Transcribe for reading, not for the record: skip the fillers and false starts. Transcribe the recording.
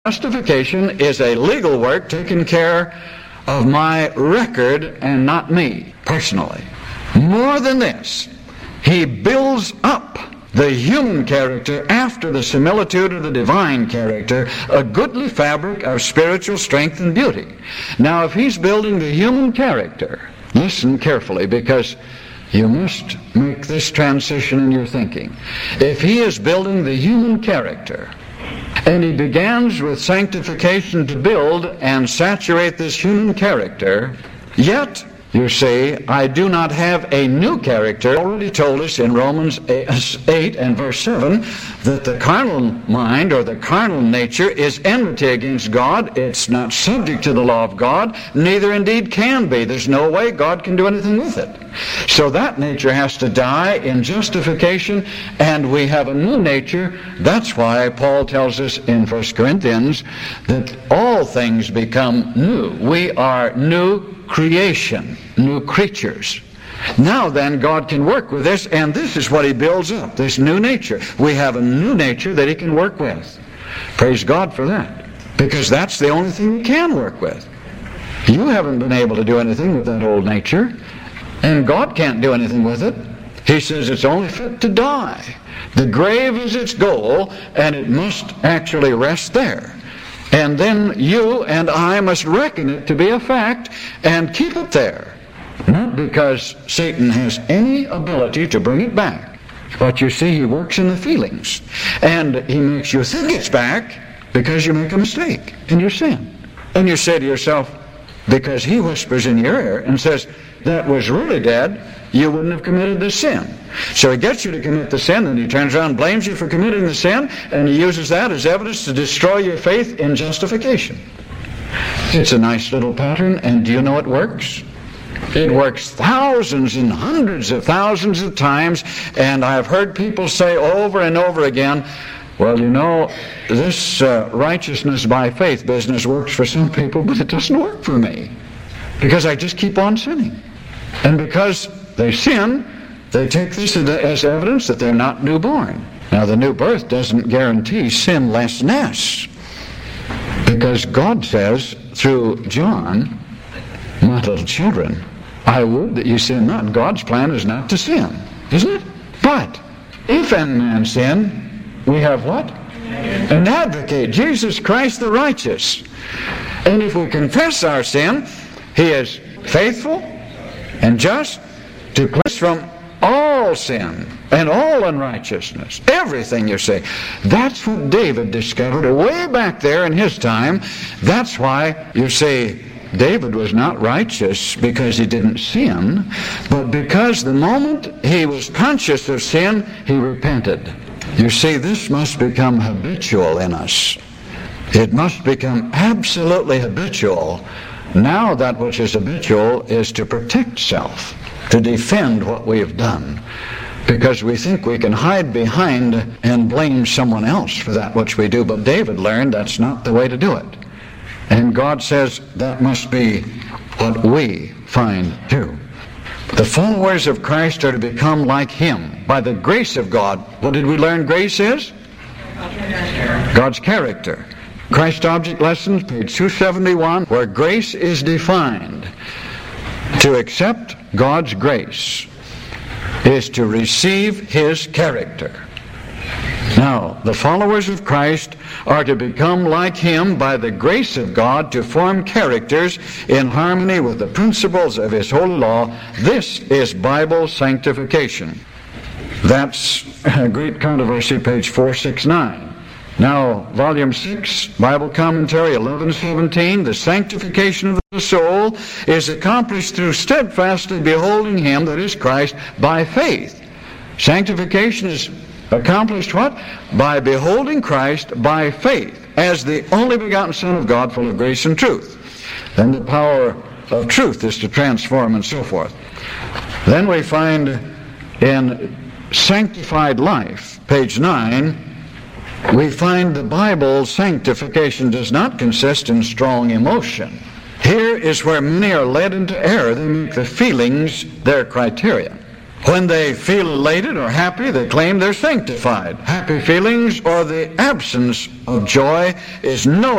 Justification is a legal work taking care of my record and not me, personally. More than this, he builds up the human character after the similitude of the divine character, a goodly fabric of spiritual strength and beauty. Now, if he's building the human character, listen carefully, because you must make this transition in your thinking. If he is building the human character, and he begins with sanctification to build and saturate this human character, yet, you say, I do not have a new character. Already told us in Romans 8 and verse 7 that the carnal mind or the carnal nature is enmity against God. It's not subject to the law of God, neither indeed can be. There's no way God can do anything with it. So that nature has to die in justification, and we have a new nature. That's why Paul tells us in 1 Corinthians that all things become new. We are new creation, new creatures. Now then, God can work with this, and this is what he builds up, this new nature. We have a new nature that he can work with. Praise God for that, because that's the only thing he can work with. You haven't been able to do anything with that old nature, and God can't do anything with it. He says it's only fit to die. The grave is its goal, and it must actually rest there. And then you and I must reckon it to be a fact and keep it there. Not because Satan has any ability to bring it back, but you see, he works in the feelings. And he makes you think it's back because you make a mistake in your sin. And you say to yourself, because he whispers in your ear and says, that was really dead, you wouldn't have committed this sin. So he gets you to commit the sin, and he turns around and blames you for committing the sin, and he uses that as evidence to destroy your faith in justification. It's a nice little pattern, and do you know it works? It works thousands and hundreds of thousands of times, and I've heard people say over and over again, well, you know, this righteousness by faith business works for some people, but it doesn't work for me, because I just keep on sinning. And because they sin, they take this as evidence that they're not newborn. Now, the new birth doesn't guarantee sinlessness, because God says through John, my little children, I would that you sin not. God's plan is not to sin, isn't it? But if any man sin, we have what? An advocate, Jesus Christ the righteous. And if we confess our sin, he is faithful and just to cleanse us from all sin and all unrighteousness. Everything, you say. That's what David discovered way back there in his time. That's why you say David was not righteous because he didn't sin, but because the moment he was conscious of sin, he repented. You see, this must become habitual in us. It must become absolutely habitual. Now that which is habitual is to protect self, to defend what we have done, because we think we can hide behind and blame someone else for that which we do. But David learned that's not the way to do it. And God says that must be what we find too. The followers of Christ are to become like him by the grace of God. What did we learn grace is? God's character. Christ Object Lessons, page 271, where grace is defined. To accept God's grace is to receive his character. Now, the followers of Christ are to become like him by the grace of God to form characters in harmony with the principles of his holy law. This is Bible sanctification. That's Great Controversy, page 469. Now, volume 6, Bible commentary 1117, the sanctification of the soul is accomplished through steadfastly beholding him, that is Christ, by faith. Sanctification is accomplished what? By beholding Christ by faith as the only begotten Son of God, full of grace and truth. Then the power of truth is to transform and so forth. Then we find in Sanctified Life, page 9, we find the Bible sanctification does not consist in strong emotion. Here is where many are led into error. They make the feelings their criterion. When they feel elated or happy, they claim they're sanctified. Happy feelings or the absence of joy is no